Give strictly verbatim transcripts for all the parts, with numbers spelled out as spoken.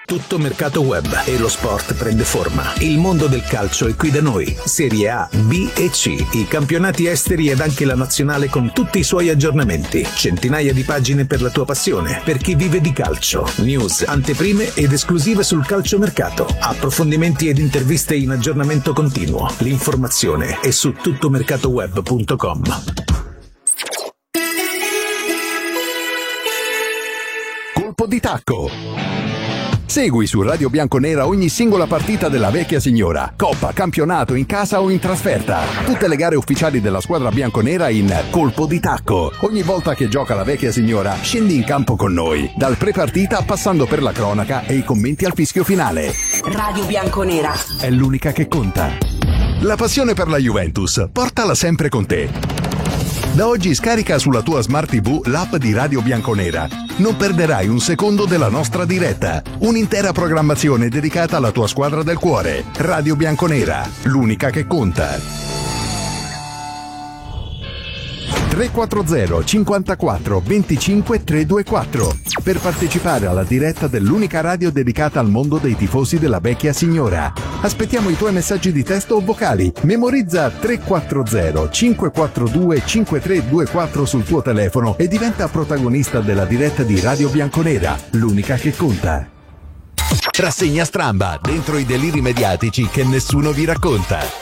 Tutto mercato web e lo sport prende forma. Il mondo del calcio è qui da noi. Serie A, B e C, i campionati esteri ed anche la nazionale con tutti i suoi aggiornamenti. Centinaia di pagine per la tua passione, per chi vive di calcio. News, anteprime ed esclusive sul calciomercato. Approfondimenti ed interviste in aggiornamento continuo. L'informazione è su tuttomercatoweb punto com. Colpo di tacco. Segui su Radio Bianconera ogni singola partita della vecchia signora, coppa, campionato, in casa o in trasferta. Tutte le gare ufficiali della squadra bianconera in Colpo di tacco. Ogni volta che gioca la vecchia signora, scendi in campo con noi, dal pre-partita passando per la cronaca e i commenti al fischio finale. Radio Bianconera è l'unica che conta. La passione per la Juventus, portala sempre con te. Da oggi scarica sulla tua Smart ti vu l'app di Radio Bianconera. Non perderai un secondo della nostra diretta. Un'intera programmazione dedicata alla tua squadra del cuore. Radio Bianconera, l'unica che conta. tre quattro zero cinquantaquattro venticinque trecentoventuquattro per partecipare alla diretta dell'unica radio dedicata al mondo dei tifosi della vecchia signora. Aspettiamo i tuoi messaggi di testo o vocali. Memorizza tre quattro zero cinque quattro due cinque tre due quattro sul tuo telefono e diventa protagonista della diretta di Radio Bianconera, l'unica che conta. Rassegna stramba, dentro i deliri mediatici che nessuno vi racconta.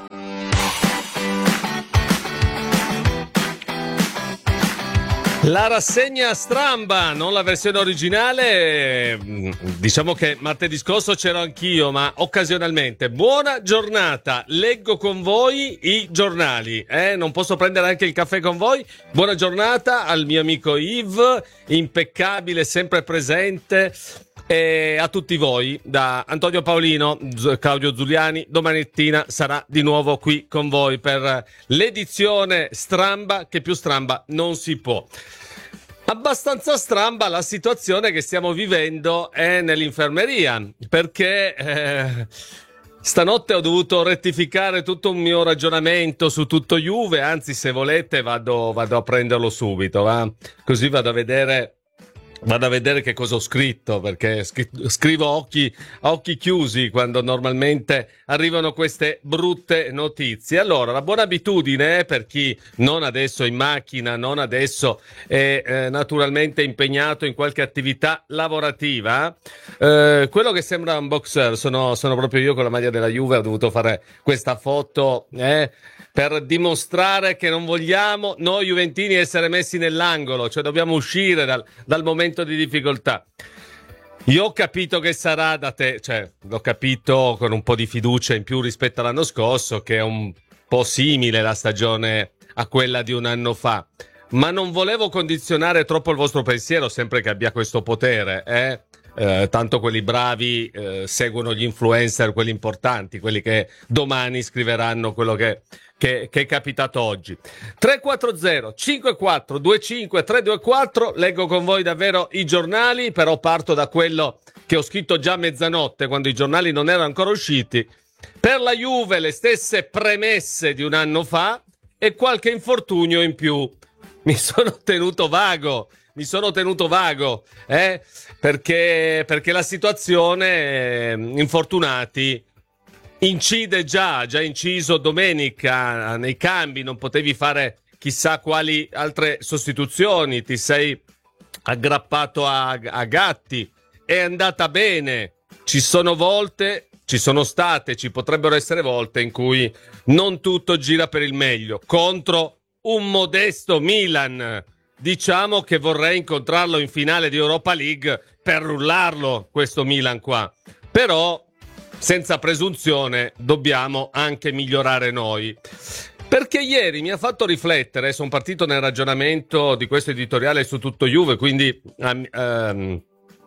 La rassegna stramba, non la versione originale. Diciamo che martedì scorso c'ero anch'io, ma occasionalmente. Buona giornata, leggo con voi i giornali, eh? Non posso prendere anche il caffè con voi. Buona giornata al mio amico Yves, impeccabile, sempre presente. E a tutti voi, da Antonio Paolino, Claudio Zuliani, domani mattina sarà di nuovo qui con voi per l'edizione stramba, che più stramba non si può. Abbastanza stramba la situazione che stiamo vivendo è nell'infermeria, perché eh, stanotte ho dovuto rettificare tutto un mio ragionamento su tutto Juve, anzi se volete vado, vado a prenderlo subito, va? Così vado a vedere... Vado a vedere che cosa ho scritto, perché scrivo a occhi, a occhi chiusi quando normalmente arrivano queste brutte notizie. Allora, la buona abitudine è, per chi non adesso in macchina, non adesso è eh, naturalmente impegnato in qualche attività lavorativa, eh, quello che sembra un boxer, sono, sono proprio io con la maglia della Juve, ho dovuto fare questa foto, eh, per dimostrare che non vogliamo noi juventini essere messi nell'angolo, cioè dobbiamo uscire dal, dal momento di difficoltà. Io ho capito che sarà da te, cioè l'ho capito con un po' di fiducia in più rispetto all'anno scorso, che è un po' simile la stagione a quella di un anno fa, ma non volevo condizionare troppo il vostro pensiero, sempre che abbia questo potere, eh? Eh, tanto quelli bravi eh, seguono gli influencer, quelli importanti, quelli che domani scriveranno quello che, che, che è capitato oggi. tre quattro zero cinque quattro due cinque tre due quattro, leggo con voi davvero i giornali, però parto da quello che ho scritto già a mezzanotte, quando i giornali non erano ancora usciti. Per la Juve le stesse premesse di un anno fa e qualche infortunio in più. Mi sono tenuto vago. Mi sono tenuto vago, eh? Perché, perché la situazione, infortunati, incide già, già inciso domenica nei cambi, non potevi fare chissà quali altre sostituzioni, ti sei aggrappato a, a Gatti, è andata bene, ci sono volte, ci sono state, ci potrebbero essere volte in cui non tutto gira per il meglio, contro un modesto Milan. Diciamo che vorrei incontrarlo in finale di Europa League per rullarlo, questo Milan qua. Però, senza presunzione, dobbiamo anche migliorare noi. Perché ieri mi ha fatto riflettere, sono partito nel ragionamento di questo editoriale su Tutto Juve, quindi um,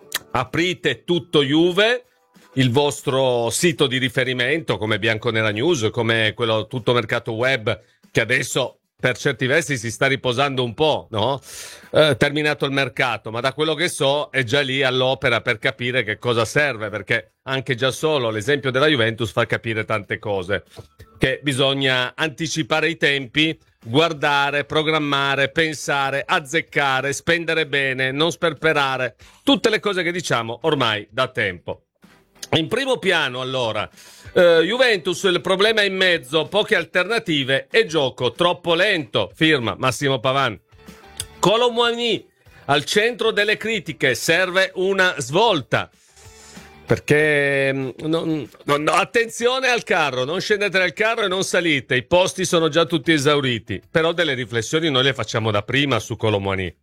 aprite Tutto Juve, il vostro sito di riferimento, come Bianconera News, come quello Tutto Mercato Web, che adesso... per certi versi si sta riposando un po', no? Eh, terminato il mercato, ma da quello che so è già lì all'opera per capire che cosa serve, perché anche già solo l'esempio della Juventus fa capire tante cose, che bisogna anticipare i tempi guardare, programmare, pensare, azzeccare, spendere bene, non sperperare, tutte le cose che diciamo ormai da tempo. In primo piano, allora, eh, Juventus, il problema è in mezzo, poche alternative e gioco troppo lento, firma Massimo Pavan. Kolo Muani, al centro delle critiche, serve una svolta. Perché non, non, attenzione al carro, non scendete dal carro e non salite, i posti sono già tutti esauriti. Però delle riflessioni noi le facciamo da prima su Kolo Muani.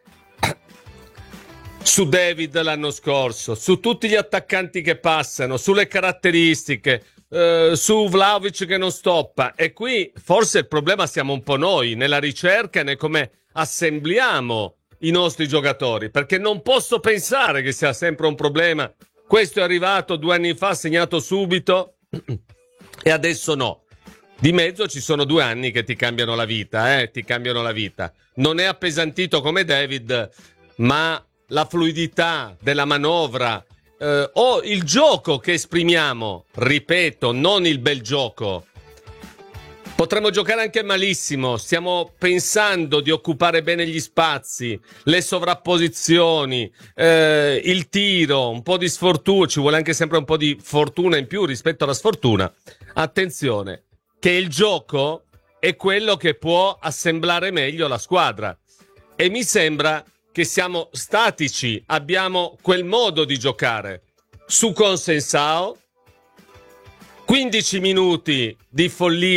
Su David l'anno scorso, su tutti gli attaccanti che passano, sulle caratteristiche, eh, su Vlahovic che non stoppa. E qui forse il problema siamo un po' noi, nella ricerca e nel come assembliamo i nostri giocatori, perché non posso pensare che sia sempre un problema. Questo è arrivato due anni fa, segnato subito, e adesso no. Di mezzo ci sono due anni che ti cambiano la vita, eh, ti cambiano la vita. Non è appesantito come David, ma la fluidità della manovra eh, o il gioco che esprimiamo, ripeto, non il bel gioco. Potremmo giocare anche malissimo, stiamo pensando di occupare bene gli spazi, le sovrapposizioni, eh, il tiro, un po' di sfortuna, ci vuole anche sempre un po' di fortuna in più rispetto alla sfortuna. Attenzione, che il gioco è quello che può assemblare meglio la squadra e mi sembra che siamo statici, abbiamo quel modo di giocare. Su Consensao, quindici minuti di follia